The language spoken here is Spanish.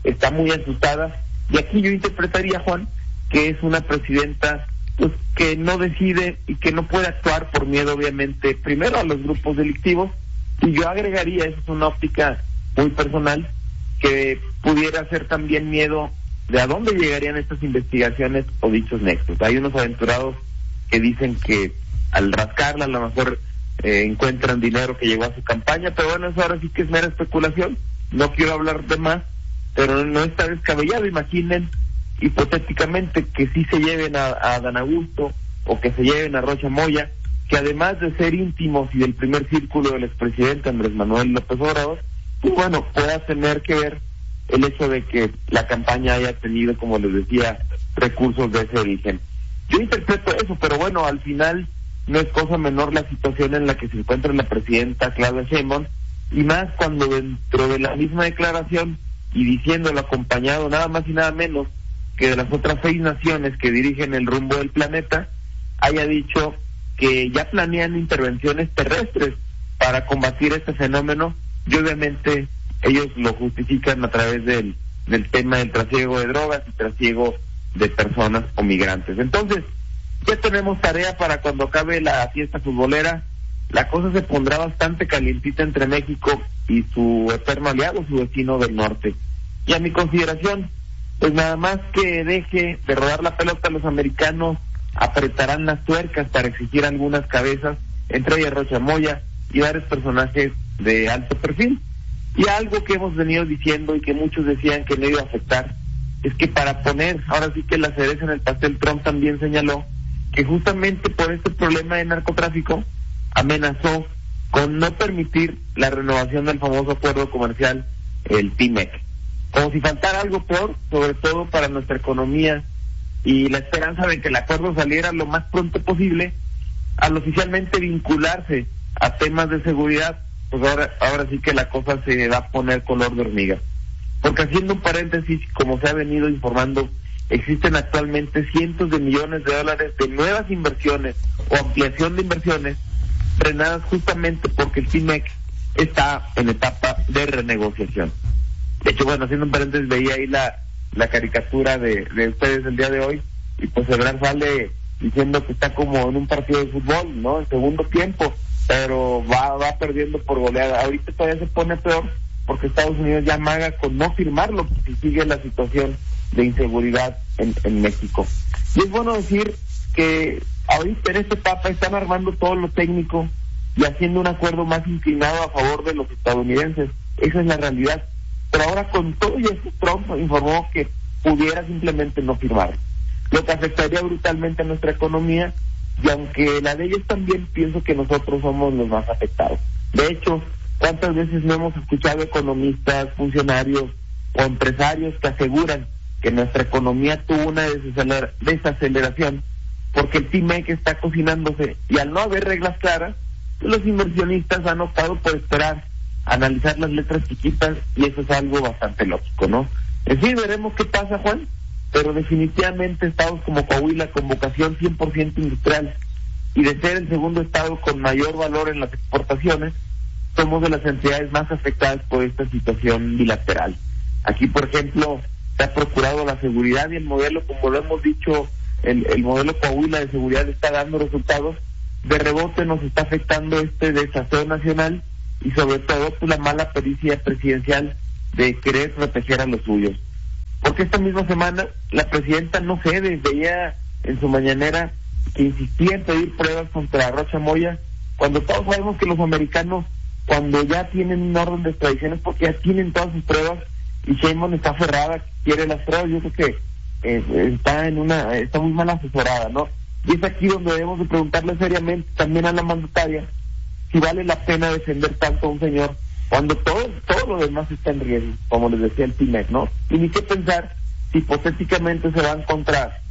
está muy asustada, y aquí yo interpretaría, Juan, que es una presidenta pues que no decide y que no puede actuar por miedo, obviamente, primero a los grupos delictivos, y yo agregaría, esa es una óptica muy personal, que pudiera ser también miedo de a dónde llegarían estas investigaciones o dichos nexos. Hay unos aventurados que dicen que al rascarla a lo mejor encuentran dinero que llegó a su campaña, pero bueno, eso ahora sí que es mera especulación, no quiero hablar de más, pero no está descabellado. Imaginen hipotéticamente que sí se lleven a Dan Augusto o que se lleven a Rocha Moya, que además de ser íntimos y del primer círculo del expresidente Andrés Manuel López Obrador, pues bueno, pueda tener que ver el hecho de que la campaña haya tenido, como les decía, recursos de ese origen. Yo interpreto eso, pero bueno, al final no es cosa menor la situación en la que se encuentra la presidenta Claudia Sheinbaum, y más cuando dentro de la misma declaración y diciéndolo acompañado nada más y nada menos que de las otras 6 naciones que dirigen el rumbo del planeta, haya dicho que ya planean intervenciones terrestres para combatir este fenómeno, y obviamente ellos lo justifican a través del tema del trasiego de drogas y trasiego de personas o migrantes. Entonces, ya tenemos tarea para cuando acabe la fiesta futbolera. La cosa se pondrá bastante calientita entre México y su eterno aliado, su vecino del norte. Y a mi consideración, pues nada más que deje de rodar la pelota, los americanos apretarán las tuercas para exigir algunas cabezas, entre ellas Rocha Moya y varios personajes de alto perfil. Y algo que hemos venido diciendo y que muchos decían que no iba a afectar, es que para poner ahora sí que la cereza en el pastel, Trump también señaló que justamente por este problema de narcotráfico amenazó con no permitir la renovación del famoso acuerdo comercial, el TMEC. Como si faltara algo peor, sobre todo para nuestra economía, y la esperanza de que el acuerdo saliera lo más pronto posible, al oficialmente vincularse a temas de seguridad, pues ahora sí que la cosa se va a poner color de hormiga. Porque haciendo un paréntesis, como se ha venido informando, existen actualmente cientos de millones de dólares de nuevas inversiones o ampliación de inversiones frenadas justamente porque el TMEC está en etapa de renegociación. De hecho, bueno, haciendo un paréntesis, veía ahí la caricatura de ustedes el día de hoy, y pues Ebrard sale diciendo que está como en un partido de fútbol, ¿no? En segundo tiempo, pero va perdiendo por goleada. Ahorita todavía se pone peor porque Estados Unidos ya amaga con no firmarlo si sigue la situación de inseguridad en México. Y es bueno decir que ahorita en esta etapa están armando todo lo técnico y haciendo un acuerdo más inclinado a favor de los estadounidenses. Esa es la realidad. Pero ahora con todo y eso, Trump informó que pudiera simplemente no firmar, lo que afectaría brutalmente a nuestra economía, y aunque la de ellos también, pienso que nosotros somos los más afectados. De hecho, ¿cuántas veces no hemos escuchado economistas, funcionarios o empresarios que aseguran que nuestra economía tuvo una desaceleración porque el TMEC está cocinándose, y al no haber reglas claras, los inversionistas han optado por esperar, analizar las letras chiquitas, y eso es algo bastante lógico, ¿no? En fin, veremos qué pasa, Juan, pero definitivamente estados como Coahuila, con vocación 100% industrial, y de ser el segundo estado con mayor valor en las exportaciones, somos de las entidades más afectadas por esta situación bilateral. Aquí, por ejemplo, se ha procurado la seguridad, y el modelo, como lo hemos dicho, el modelo Coahuila de seguridad está dando resultados. De rebote nos está afectando este desaseo nacional, y sobre todo pues la mala pericia presidencial de querer proteger a los suyos. Porque esta misma semana la presidenta no cede, veía en su mañanera que insistía en pedir pruebas contra Rocha Moya, cuando todos sabemos que los americanos, cuando ya tienen un orden de extradición, es porque ya tienen todas sus pruebas, y Sheinbaum está aferrada, quiere las pruebas. Yo creo que está muy mal asesorada, ¿no? Y es aquí donde debemos de preguntarle seriamente también a la mandataria si vale la pena defender tanto a un señor cuando todo lo demás está en riesgo, como les decía el TMEC, ¿no? Y ni qué pensar si hipotéticamente se van contra